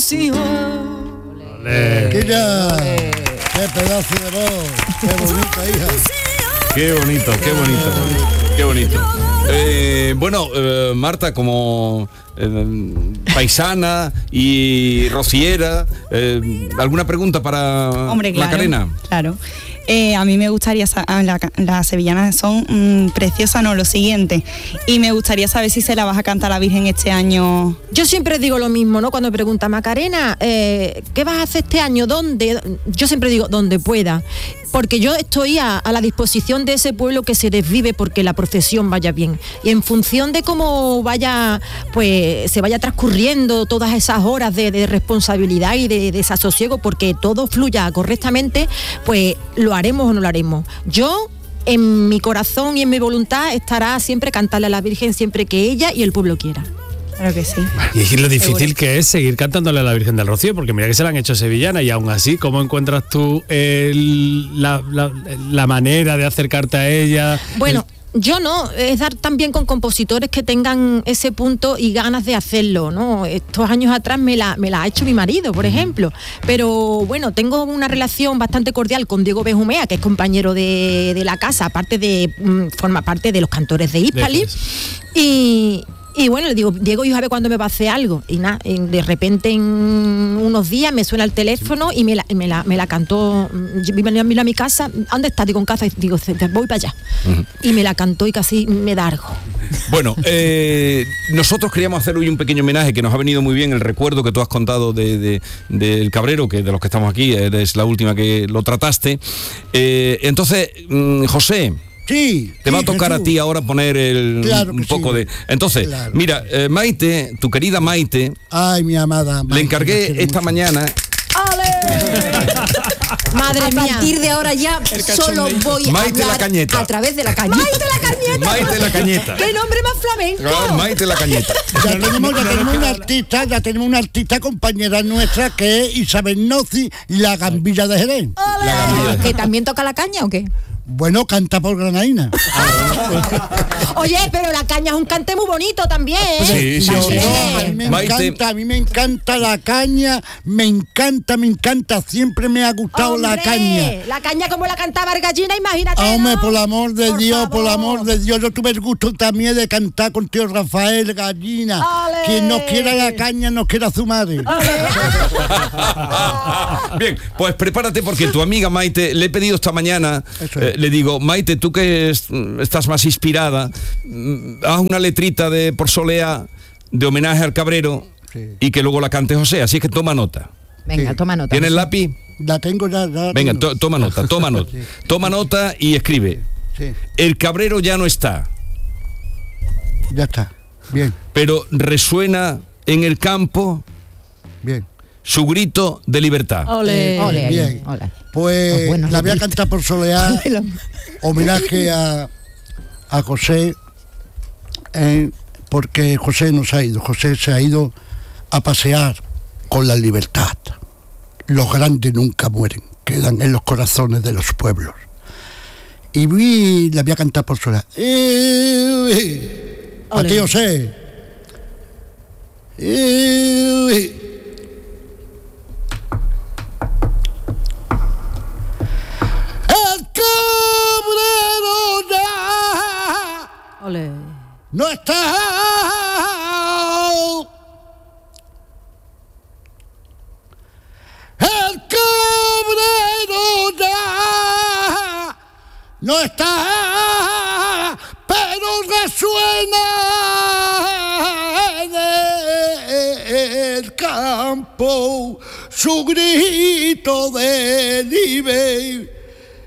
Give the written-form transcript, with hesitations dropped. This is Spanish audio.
tus hijos. ¡Qué pedazo de voz! ¡Qué bonita, hija! ¡Qué bonito, qué bonito! ¡Qué bonito! Marta, como paisana y rociera, ¿alguna pregunta para Macarena? Claro. A mí me gustaría las sevillanas son preciosas, no, lo siguiente, y me gustaría saber si se la vas a cantar a la Virgen este año. Yo siempre digo lo mismo, ¿no? Cuando me pregunta Macarena, ¿qué vas a hacer este año? ¿Dónde? Yo siempre digo, donde pueda, porque yo estoy a la disposición de ese pueblo que se desvive porque la procesión vaya bien, y en función de cómo vaya, pues se vaya transcurriendo todas esas horas de responsabilidad y de desasosiego, porque todo fluya correctamente, pues lo haremos o no lo haremos. Yo, en mi corazón y en mi voluntad, estará siempre cantarle a la Virgen siempre que ella y el pueblo quiera. Claro que sí. Y es lo difícil que es seguir cantándole a la Virgen del Rocío, porque mira que se la han hecho sevillana, y aún así, ¿cómo encuentras tú la manera de acercarte a ella? Bueno, yo no, es dar también con compositores que tengan ese punto y ganas de hacerlo, ¿no? Estos años atrás me la ha hecho mi marido, por ejemplo, pero bueno, tengo una relación bastante cordial con Diego Benjumea, que es compañero de la casa, forma parte de los cantores de Hispali, y bueno, le digo, Diego, yo sabe cuándo me va a hacer algo. Y nada, de repente en unos días me suena el teléfono y me la cantó. Vino a mi casa, ¿dónde estás? Digo, en casa. Y digo, voy para allá. Uh-huh. Y me la cantó y casi me da algo. Bueno, nosotros queríamos hacer hoy un pequeño homenaje, que nos ha venido muy bien el recuerdo que tú has contado del Cabrero, que de los que estamos aquí, eres la última que lo trataste. Entonces, José... Sí, te va a tocar Jesús. A ti ahora poner un poco sí. Entonces, claro. Mira, Maite, tu querida Maite, ay, mi amada Maite, le encargué esta mañana. ¡Ale! Madre mía. A partir de ahora ya solo voy a Maite hablar la Cañeta. a través de la cañeta. ¡Maite la Cañeta! ¡Maite la Cañeta! ¡Qué nombre más flamenco! Oh, Maite la Cañeta. Ya tenemos una artista compañera nuestra que es Isabel Nozzi, la Gambilla de Jerez. ¿Que también toca la caña o qué? Bueno, canta por Granaína. Oye, pero la caña es un cante muy bonito también. Sí. A mí me encanta la caña, me encanta, siempre me ha gustado la caña. La caña como la cantaba Argallina, imagínate. Hombre, por el amor de Dios, yo tuve el gusto también de cantar con tío Rafael Gallina. ¡Ale! Quien no quiera la caña, no quiera a su madre. Bien, pues prepárate, porque tu amiga Maite, le he pedido esta mañana, le digo, Maite, tú que estás más inspirada, haz una letrita por Soleá de homenaje al Cabrero, sí, y que luego la cante José, así que toma nota. Venga, sí. Toma nota. ¿Tienes lápiz? La tengo ya. Venga, toma nota. Sí. Toma nota y escribe. Sí. El Cabrero ya no está. Ya está, bien. Pero resuena en el campo. Bien. Su grito de libertad. Ole. Bien. Ole. Pues bueno, la voy a cantar por Soleá, homenaje a José, porque José se ha ido a pasear con la libertad. Los grandes nunca mueren, quedan en los corazones de los pueblos. Y la voy a cantar por Soleá. A ti, José. Ole. No está. El Cabrero ya no está, pero resuena en el campo su grito de libertad.